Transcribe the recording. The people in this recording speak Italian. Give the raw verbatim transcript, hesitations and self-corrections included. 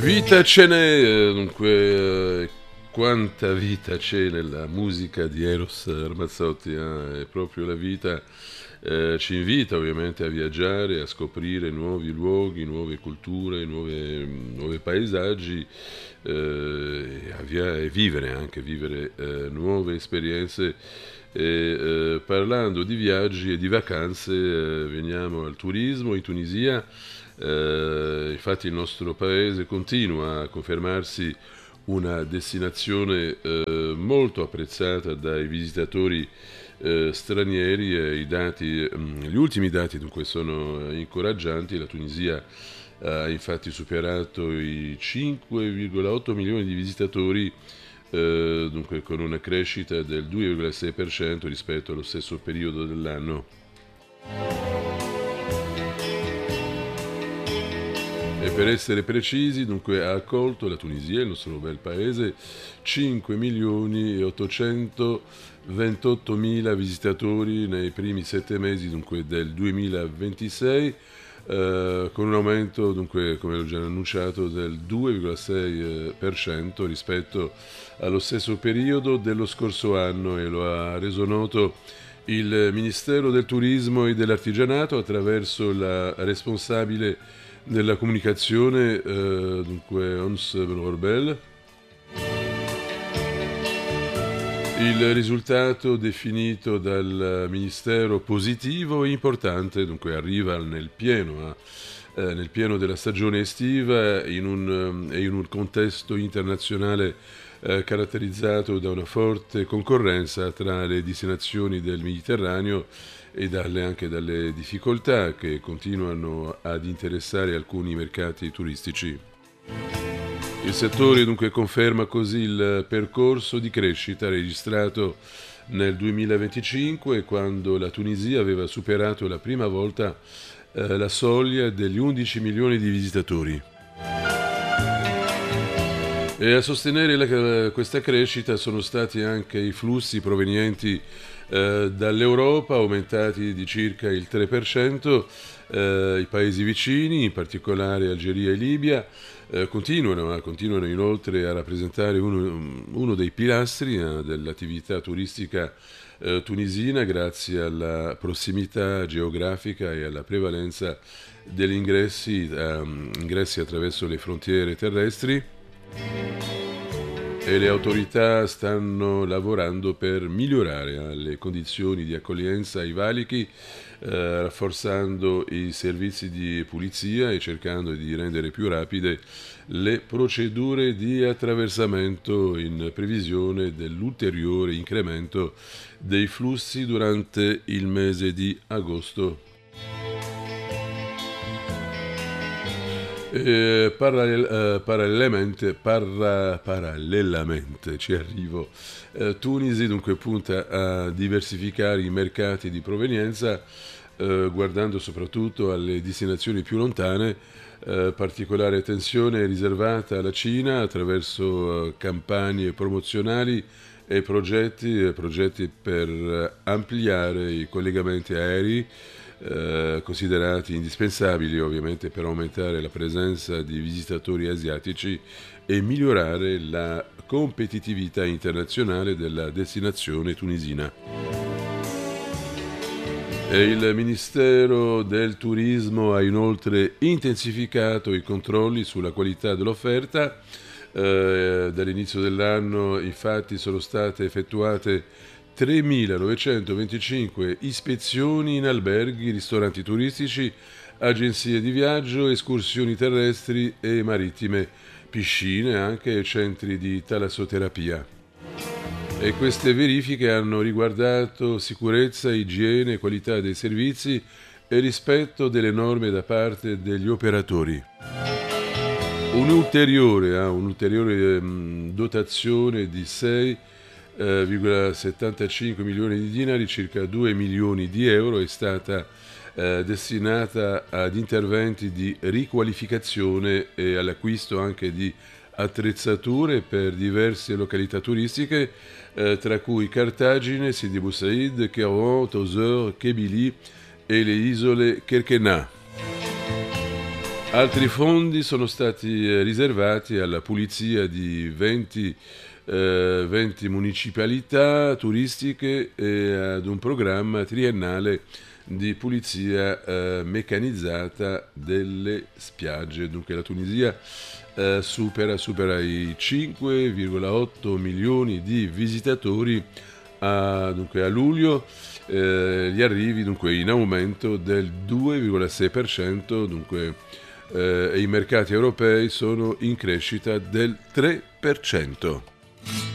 Vita ce n'è, dunque, eh, quanta vita c'è nella musica di Eros Ramazzotti, eh? È proprio la vita, eh, ci invita ovviamente a viaggiare, a scoprire nuovi luoghi, nuove culture, nuove, nuovi paesaggi, eh, e a via- e vivere anche, vivere eh, nuove esperienze. E, eh, parlando di viaggi e di vacanze, eh, veniamo al turismo in Tunisia. Eh, infatti il nostro paese continua a confermarsi una destinazione eh, molto apprezzata dai visitatori eh, stranieri e i dati, mm, gli ultimi dati dunque sono eh, incoraggianti. La Tunisia ha infatti superato i cinque virgola otto milioni di visitatori, eh, dunque con una crescita del due virgola sei per cento rispetto allo stesso periodo dell'anno. E per essere precisi, dunque, ha accolto la Tunisia, il nostro bel paese, cinque milioni e ottocentoventotto mila visitatori nei primi sette mesi dunque, del duemilaventisei, eh, con un aumento, dunque, come ho già annunciato, del due virgola sei per cento rispetto allo stesso periodo dello scorso anno, e lo ha reso noto il Ministero del Turismo e dell'Artigianato attraverso la responsabile della comunicazione, eh, dunque Ons Norbel. Il risultato definito dal Ministero positivo e importante, dunque arriva nel pieno, eh, nel pieno della stagione estiva in un, e in un contesto internazionale eh, caratterizzato da una forte concorrenza tra le destinazioni del Mediterraneo e dalle, anche dalle difficoltà che continuano ad interessare alcuni mercati turistici. Il settore dunque conferma così il percorso di crescita registrato nel duemilaventicinque, quando la Tunisia aveva superato la prima volta eh, la soglia degli undici milioni di visitatori. E a sostenere la, questa crescita sono stati anche i flussi provenienti eh, dall'Europa, aumentati di circa il tre per cento. Eh, I paesi vicini, in particolare Algeria e Libia, eh, continuano, continuano inoltre a rappresentare uno, uno dei pilastri eh, dell'attività turistica eh, tunisina, grazie alla prossimità geografica e alla prevalenza degli ingressi, eh, ingressi attraverso le frontiere terrestri. E le autorità stanno lavorando per migliorare le condizioni di accoglienza ai valichi, eh, rafforzando i servizi di pulizia e cercando di rendere più rapide le procedure di attraversamento, in previsione dell'ulteriore incremento dei flussi durante il mese di agosto. Eh, parallel- eh, parallelamente, parra- parallelamente ci arrivo. Eh, Tunisi dunque punta a diversificare i mercati di provenienza, eh, guardando soprattutto alle destinazioni più lontane. Eh, particolare attenzione è riservata alla Cina attraverso eh, campagne promozionali e progetti, eh, progetti per eh, ampliare i collegamenti aerei, eh, considerati indispensabili ovviamente per aumentare la presenza di visitatori asiatici e migliorare la competitività internazionale della destinazione tunisina. E il Ministero del Turismo ha inoltre intensificato i controlli sulla qualità dell'offerta. Eh, dall'inizio dell'anno infatti sono state effettuate tremilanovecentoventicinque ispezioni in alberghi, ristoranti turistici, agenzie di viaggio, escursioni terrestri e marittime, piscine anche e centri di talassoterapia. E queste verifiche hanno riguardato sicurezza, igiene, qualità dei servizi e rispetto delle norme da parte degli operatori. Un'ulteriore, eh, un'ulteriore ehm, dotazione di sei virgola settantacinque milioni di dinari, circa due milioni di euro, è stata eh, destinata ad interventi di riqualificazione e all'acquisto anche di attrezzature per diverse località turistiche, eh, tra cui Cartagine, Sidi Bou Said, Kairouan, Tozeur, Kabylie e le isole Kerkennah. Altri fondi sono stati eh, riservati alla pulizia di venti, eh, venti municipalità turistiche e ad un programma triennale di pulizia eh, meccanizzata delle spiagge. Dunque la Tunisia eh, supera, supera i cinque virgola otto milioni di visitatori a, dunque, a luglio. Eh, gli arrivi dunque in aumento del due virgola sei per cento, dunque eh, e i mercati europei sono in crescita del tre per cento.